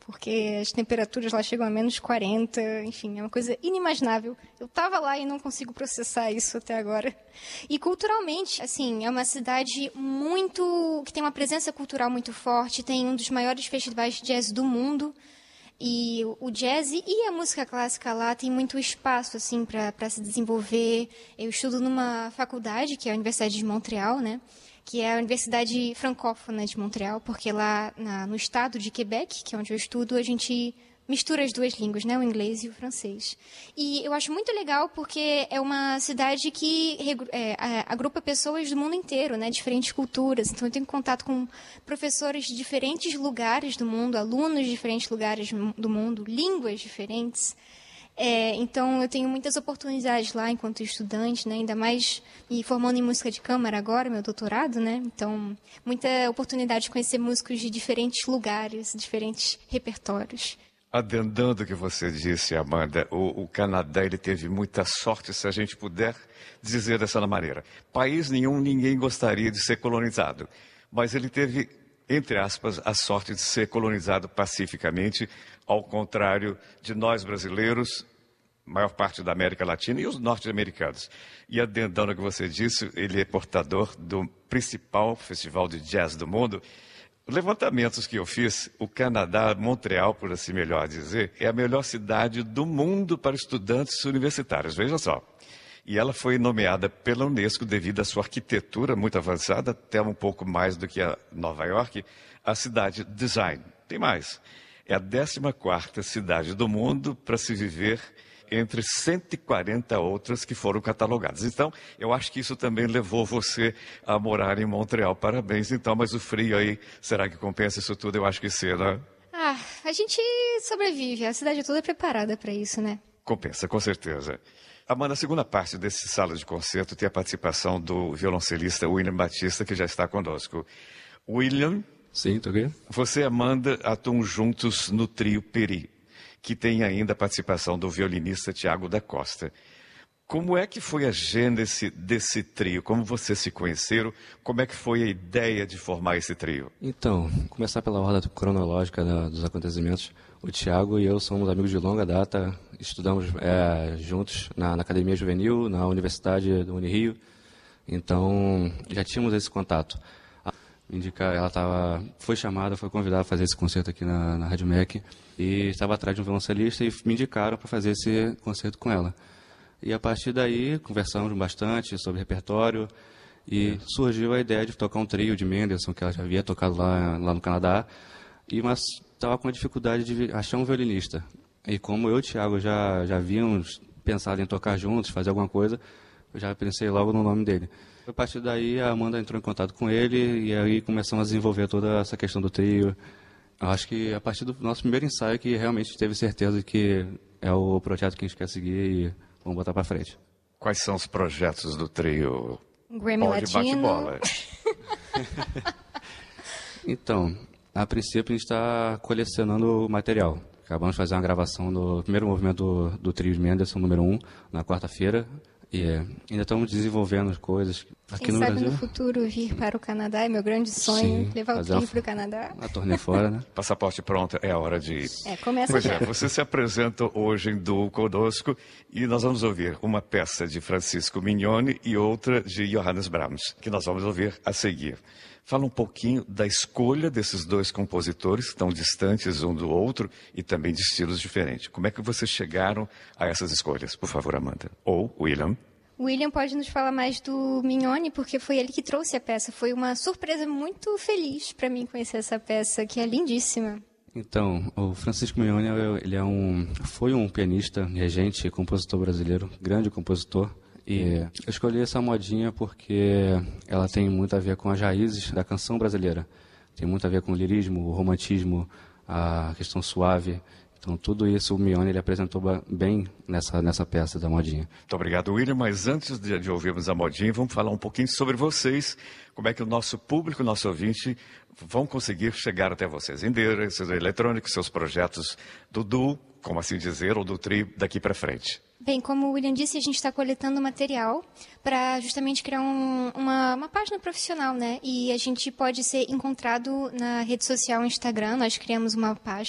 porque as temperaturas lá chegam a menos 40, enfim, é uma coisa inimaginável. Eu estava lá e não consigo processar isso até agora. E culturalmente, assim, é uma cidade que tem uma presença cultural muito forte, tem um dos maiores festivais de jazz do mundo. E o jazz e a música clássica lá tem muito espaço assim para se desenvolver. Eu estudo numa faculdade, que é a Universidade de Montreal, né? Que é a Universidade Francófona de Montreal, porque lá no estado de Quebec, que é onde eu estudo, a gente mistura as duas línguas, né? O inglês e o francês. E eu acho muito legal porque é uma cidade que agrupa pessoas do mundo inteiro, né? Diferentes culturas. Então eu tenho contato com professores de diferentes lugares do mundo, alunos de diferentes lugares do mundo, línguas diferentes. Então eu tenho muitas oportunidades lá enquanto estudante, né? Ainda mais me formando em música de câmara agora, meu doutorado, né? Então muita oportunidade de conhecer músicos de diferentes lugares, diferentes repertórios. Adendando o que você disse, Amanda, o Canadá ele teve muita sorte, se a gente puder dizer dessa maneira. País nenhum, ninguém gostaria de ser colonizado, mas ele teve, entre aspas, a sorte de ser colonizado pacificamente, ao contrário de nós brasileiros, maior parte da América Latina e os norte-americanos. E adendando o que você disse, ele é portador do principal festival de jazz do mundo. Levantamentos que eu fiz, o Canadá, Montreal, por assim melhor dizer, é a melhor cidade do mundo para estudantes universitários, veja só. E ela foi nomeada pela Unesco devido à sua arquitetura muito avançada, até um pouco mais do que a Nova York, a cidade design. Tem mais, é a 14ª cidade do mundo para se viver entre 140 outras que foram catalogadas. Então, eu acho que isso também levou você a morar em Montreal. Parabéns, então, mas o frio aí, será que compensa isso tudo? Eu acho que sim, né? A gente sobrevive, a cidade toda é preparada para isso, né? Compensa, com certeza. Amanda, a segunda parte desse sala de concerto tem a participação do violoncelista William Batista, que já está conosco. William? Sim, tô aqui. Você e Amanda atuam juntos no trio Peri, que tem ainda a participação do violinista Tiago da Costa. Como é que foi a gênese desse trio? Como vocês se conheceram? Como é que foi a ideia de formar esse trio? Então, começar pela ordem cronológica dos acontecimentos. O Tiago e eu somos amigos de longa data, estudamos juntos na Academia Juvenil, na Universidade do Unirio, então já tínhamos esse contato. Ela foi chamada, foi convidada a fazer esse concerto aqui na Rádio MEC e estava atrás de um violoncelista e me indicaram para fazer esse concerto com ela. E a partir daí conversamos bastante sobre repertório e surgiu a ideia de tocar um trio de Mendelssohn, que ela já havia tocado lá no Canadá, mas estava com a dificuldade de achar um violinista. E como eu e o Thiago já havíamos pensado em tocar juntos, fazer alguma coisa, eu já pensei logo no nome dele. A partir daí a Amanda entrou em contato com ele e aí começamos a desenvolver toda essa questão do trio. Eu acho que a partir do nosso primeiro ensaio que realmente teve certeza que é o projeto que a gente quer seguir e vamos botar para frente. Quais são os projetos do trio? Grammy Latino. Bate-bola. Então, a princípio a gente está colecionando material. Acabamos de fazer uma gravação do primeiro movimento do trio de Mendelssohn, número 1, na quarta-feira. E ainda estamos desenvolvendo as coisas aqui Quem no sabe Brasil. no futuro vir para o Canadá, é meu grande sonho, Sim, levar o fazer trio para o Canadá. a turnê fora, né? Passaporte pronto, é a hora de ir. Começa Pois já. você se apresenta hoje em duo conosco e nós vamos ouvir uma peça de Francisco Mignone e outra de Johannes Brahms, que nós vamos ouvir a seguir. Fala um pouquinho da escolha desses dois compositores, tão distantes um do outro e também de estilos diferentes. Como é que vocês chegaram a essas escolhas? Por favor, Amanda. Ou William. O William pode nos falar mais do Mignone, porque foi ele que trouxe a peça. Foi uma surpresa muito feliz para mim conhecer essa peça, que é lindíssima. Então, o Francisco Mignone, ele foi um pianista, regente e compositor brasileiro, grande compositor. E eu escolhi essa modinha porque ela tem muito a ver com as raízes da canção brasileira. Tem muito a ver com o lirismo, o romantismo, a questão suave. Então, tudo isso o Mignone ele apresentou bem nessa peça da modinha. Muito obrigado, William. Mas antes de ouvirmos a modinha, vamos falar um pouquinho sobre vocês. Como é que o nosso público, o nosso ouvinte, vão conseguir chegar até vocês? Endereços eletrônicos, seus projetos do duo, como assim dizer, ou do trio daqui para frente. Bem, como o William disse, a gente está coletando material para justamente criar uma página profissional, né? E a gente pode ser encontrado na rede social Instagram. Nós criamos uma página